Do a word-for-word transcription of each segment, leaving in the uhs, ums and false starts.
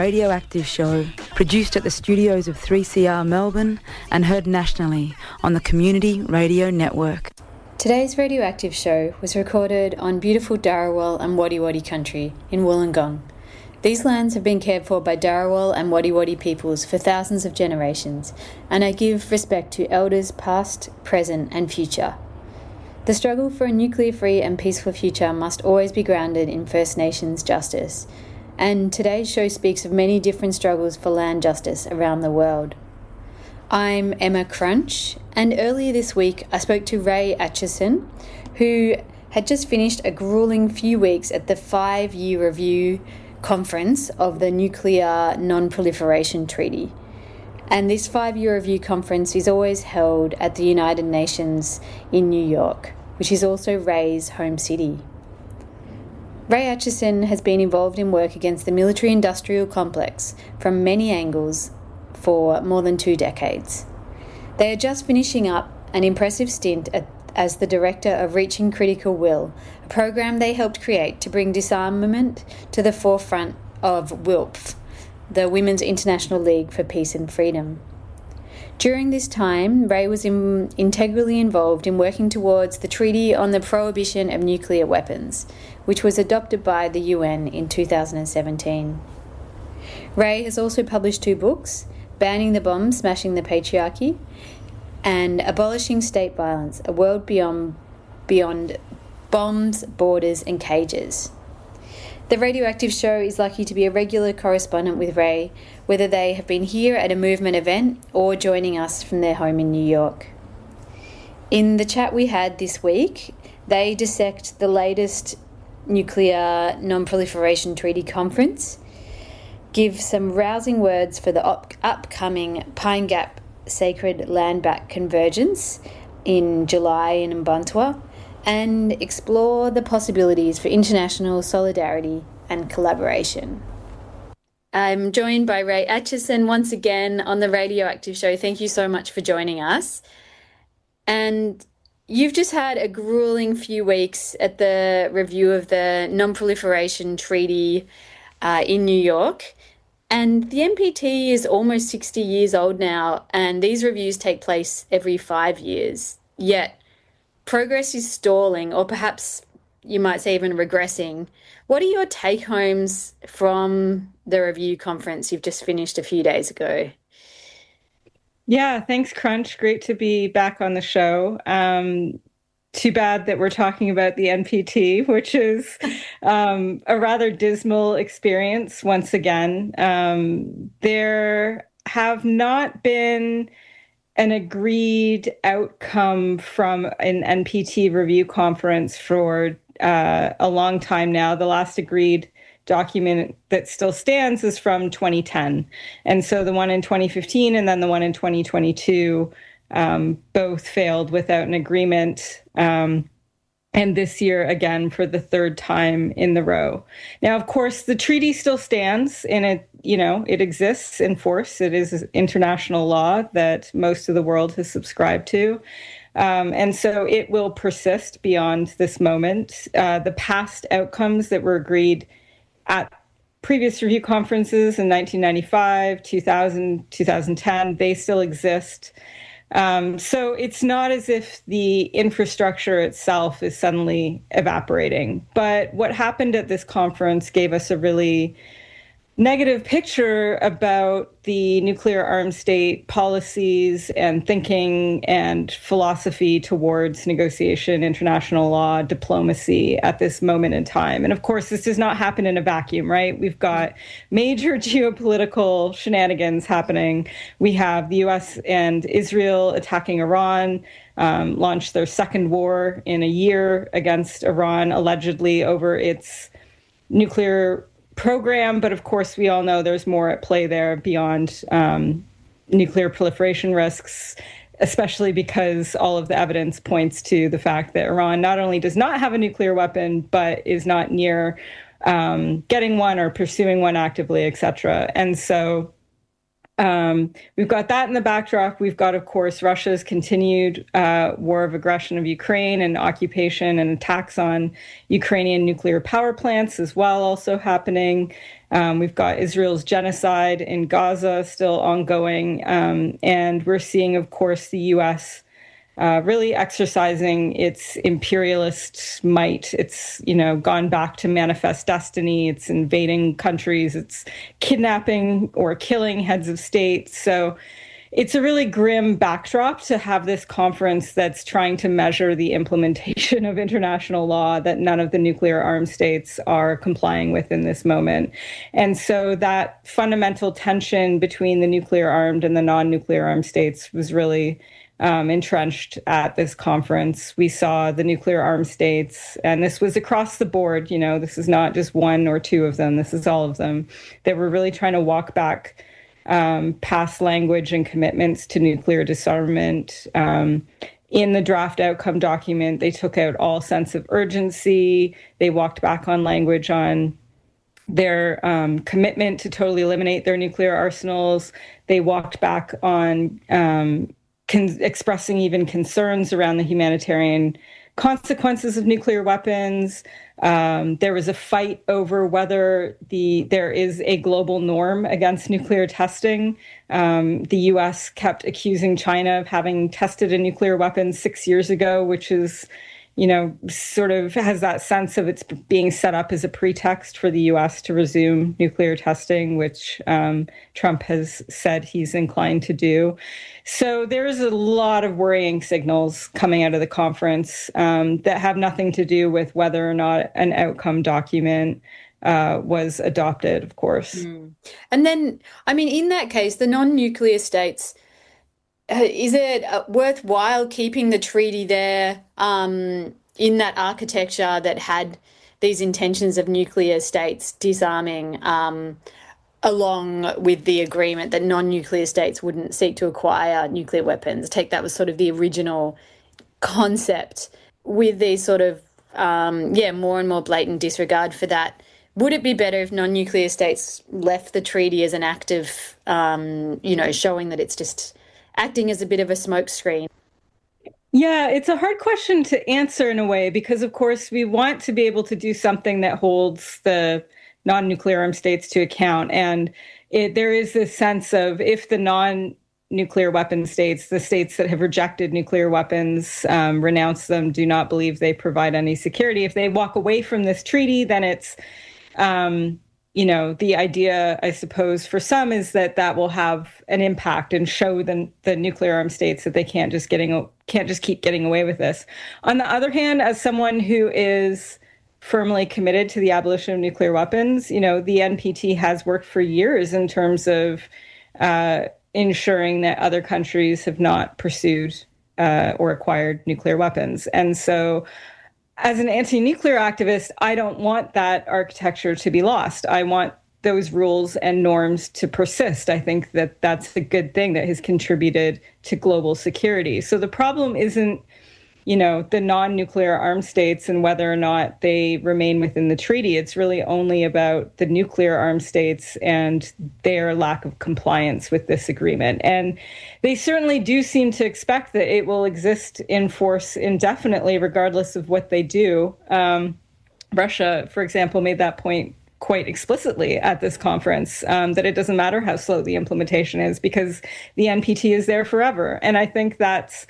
Radioactive Show, produced at the studios of three C R Melbourne and heard nationally on the Community Radio Network. Today's Radioactive Show was recorded on beautiful Darawal and Wadi Wadi country in Wollongong. These lands have been cared for by Darawal and Wadi Wadi peoples for thousands of generations, and I give respect to elders past, present and future. The struggle for a nuclear-free and peaceful future must always be grounded in First Nations justice, and today's show speaks of many different struggles for land justice around the world. I'm Emma Crunch, and earlier this week I spoke to Ray Atchison, who had just finished a grueling few weeks at the five-year review conference of the Nuclear Non-Proliferation Treaty. And this five-year review conference is always held at the United Nations in New York, which is also Ray's home city. Ray Atchison has been involved in work against the military-industrial complex from many angles for more than two decades. They are just finishing up an impressive stint at, as the director of Reaching Critical Will, a program they helped create to bring disarmament to the forefront of W I L P, the Women's International League for Peace and Freedom. During this time, Ray was in, integrally involved in working towards the Treaty on the Prohibition of Nuclear Weapons, which was adopted by the U N in two thousand seventeen. Ray has also published two books, Banning the Bomb, Smashing the Patriarchy, and Abolishing State Violence, A World Beyond, Beyond Bombs, Borders and Cages. The Radioactive Show is lucky to be a regular correspondent with Ray, whether they have been here at a movement event or joining us from their home in New York. In the chat we had this week, they dissect the latest Nuclear Non-Proliferation Treaty Conference, give some rousing words for the up- upcoming Pine Gap Sacred Land Back Convergence in July in Mbantua, and explore the possibilities for international solidarity and collaboration. I'm joined by Ray Atchison once again on the Radioactive Show. Thank you so much for joining us. And you've just had a grueling few weeks at the review of the Non-Proliferation Treaty uh, in New York. And the N P T is almost sixty years old now, and these reviews take place every five years. Yet, progress is stalling, or perhaps you might say even regressing. What are your take-homes from the review conference you've just finished a few days ago? Yeah, thanks, Crunch. Great to be back on the show. Um, too bad that we're talking about the N P T, which is um, a rather dismal experience once again. Um, there have not been an agreed outcome from an N P T review conference for uh, a long time now. The last agreed document that still stands is from twenty ten. And so the one in twenty fifteen and then the one in twenty twenty-two um, both failed without an agreement. Um, and this year, again, for the third time in the row. Now, of course, the treaty still stands and it, you know, it exists in force. It is international law that most of the world has subscribed to. Um, and so it will persist beyond this moment. Uh, the past outcomes that were agreed at previous review conferences in nineteen ninety-five, two thousand, two thousand ten, they still exist. Um, so it's not as if the infrastructure itself is suddenly evaporating. But what happened at this conference gave us a really negative picture about the nuclear armed state policies and thinking and philosophy towards negotiation, international law, diplomacy at this moment in time. And of course, this does not happen in a vacuum, right? We've got major geopolitical shenanigans happening. We have the U S and Israel attacking Iran, um, launched their second war in a year against Iran, allegedly over its nuclear program, but of course we all know there's more at play there beyond um, nuclear proliferation risks, especially because all of the evidence points to the fact that Iran not only does not have a nuclear weapon, but is not near um, getting one or pursuing one actively, et cetera. And so Um, we've got that in the backdrop. We've got, of course, Russia's continued uh, war of aggression of Ukraine and occupation and attacks on Ukrainian nuclear power plants as well also happening. Um, we've got Israel's genocide in Gaza still ongoing. Um, and we're seeing, of course, the U S uh, really exercising its imperialist might. It's, you know, gone back to manifest destiny. It's invading countries. It's kidnapping or killing heads of state. So it's a really grim backdrop to have this conference that's trying to measure the implementation of international law that none of the nuclear armed states are complying with in this moment. And so that fundamental tension between the nuclear armed and the non-nuclear armed states was really um, entrenched at this conference. We saw the nuclear armed states, and this was across the board. You know, this is not just one or two of them. This is all of them. They were really trying to walk back Um, past language and commitments to nuclear disarmament. Um, in the draft outcome document, they took out all sense of urgency. They walked back on language on their um, commitment to totally eliminate their nuclear arsenals. They walked back on um, con- expressing even concerns around the humanitarian consequences of nuclear weapons. Um, there was a fight over whether the there is a global norm against nuclear testing. Um, the U S kept accusing China of having tested a nuclear weapon six years ago, which is, you know, sort of has that sense of it's being set up as a pretext for the U S to resume nuclear testing, which um, Trump has said he's inclined to do. So there's a lot of worrying signals coming out of the conference um, that have nothing to do with whether or not an outcome document uh, was adopted, of course. Mm. And then, I mean, in that case, the non-nuclear states, is it worthwhile keeping the treaty there um, in that architecture that had these intentions of nuclear states disarming um, along with the agreement that non-nuclear states wouldn't seek to acquire nuclear weapons? Take that was sort of the original concept with these sort of, um, yeah, more and more blatant disregard for that. Would it be better if non-nuclear states left the treaty as an act of, um, you know, showing that it's just acting as a bit of a smokescreen? Yeah, it's a hard question to answer in a way, because, of course, we want to be able to do something that holds the non-nuclear armed states to account. And it, there is this sense of if the non-nuclear weapon states, the states that have rejected nuclear weapons, um, renounce them, do not believe they provide any security, if they walk away from this treaty, then it's, um, you know, the idea, I suppose, for some is that that will have an impact and show the, the nuclear armed states that they can't just getting can't just keep getting away with this. On the other hand, as someone who is firmly committed to the abolition of nuclear weapons, you know, the N P T has worked for years in terms of uh, ensuring that other countries have not pursued uh, or acquired nuclear weapons. And so as an anti-nuclear activist, I don't want that architecture to be lost. I want those rules and norms to persist. I think that that's a good thing that has contributed to global security. So the problem isn't, you know, the non-nuclear armed states and whether or not they remain within the treaty. It's really only about the nuclear armed states and their lack of compliance with this agreement. And they certainly do seem to expect that it will exist in force indefinitely, regardless of what they do. Um, Russia, for example, made that point quite explicitly at this conference, um, that it doesn't matter how slow the implementation is because the N P T is there forever. And I think that's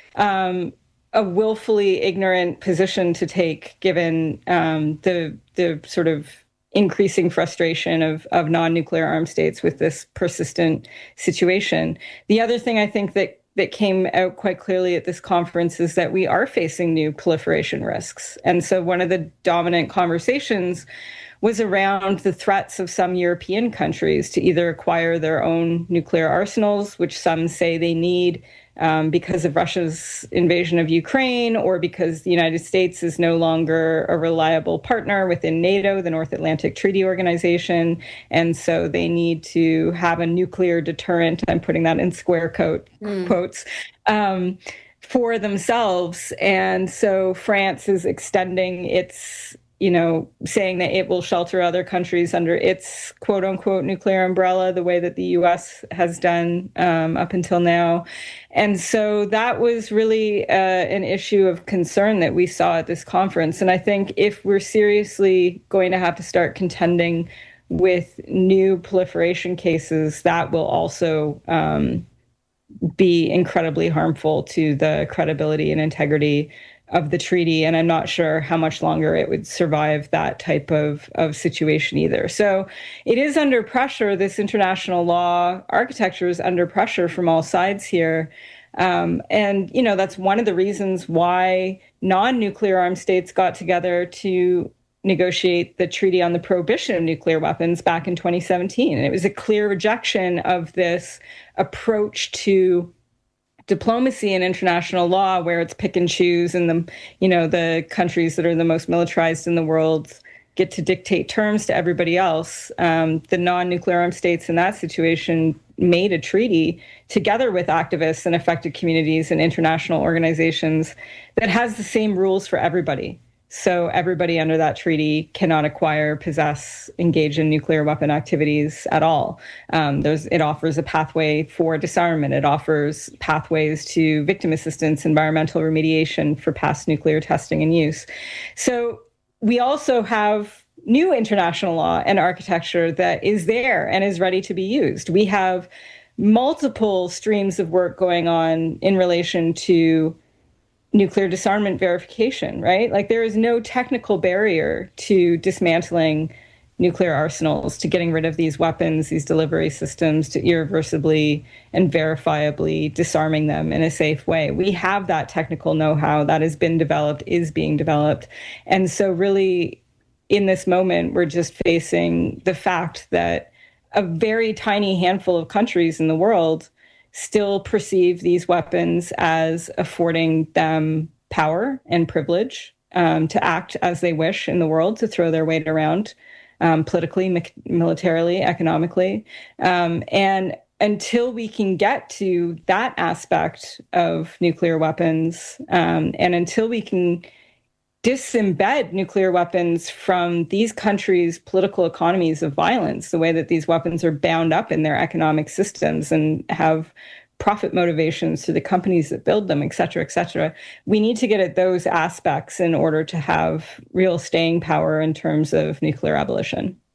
um, a willfully ignorant position to take, given um, the the sort of increasing frustration of, of non-nuclear armed states with this persistent situation. The other thing I think that that came out quite clearly at this conference is that we are facing new proliferation risks. And so one of the dominant conversations was around the threats of some European countries to either acquire their own nuclear arsenals, which some say they need um, because of Russia's invasion of Ukraine, or because the United States is no longer a reliable partner within NATO, the North Atlantic Treaty Organization. And so they need to have a nuclear deterrent, I'm putting that in square quote, mm. quotes, um, for themselves. And so France is extending its, you know, saying that it will shelter other countries under its quote unquote nuclear umbrella, the way that the U S has done um, up until now. And so that was really uh, an issue of concern that we saw at this conference. And I think if we're seriously going to have to start contending with new proliferation cases, that will also um, be incredibly harmful to the credibility and integrity of the treaty. And I'm not sure how much longer it would survive that type of, of situation either. So it is under pressure. This international law architecture is under pressure from all sides here. Um, and, you know, that's one of the reasons why non-nuclear armed states got together to negotiate the Treaty on the Prohibition of Nuclear Weapons back in twenty seventeen. And it was a clear rejection of this approach to diplomacy and international law, where it's pick and choose, and the, you know, the countries that are the most militarized in the world get to dictate terms to everybody else. Um, the non-nuclear armed states in that situation made a treaty together with activists and affected communities and international organizations that has the same rules for everybody. So everybody under that treaty cannot acquire, possess, engage in nuclear weapon activities at all. Um, there's, it offers a pathway for disarmament. It offers pathways to victim assistance, environmental remediation for past nuclear testing and use. So we also have new international law and architecture that is there and is ready to be used. We have multiple streams of work going on in relation to nuclear disarmament verification, right? Like, there is no technical barrier to dismantling nuclear arsenals, to getting rid of these weapons, these delivery systems, to irreversibly and verifiably disarming them in a safe way. We have that technical know-how that has been developed, is being developed. And so really, in this moment, we're just facing the fact that a very tiny handful of countries in the world still perceive these weapons as affording them power and privilege um, to act as they wish in the world, to throw their weight around um, politically, mi- militarily, economically. Um, and until we can get to that aspect of nuclear weapons, um, and until we can disembed nuclear weapons from these countries' political economies of violence, the way that these weapons are bound up in their economic systems and have profit motivations to the companies that build them, et cetera, et cetera. We need to get at those aspects in order to have real staying power in terms of nuclear abolition.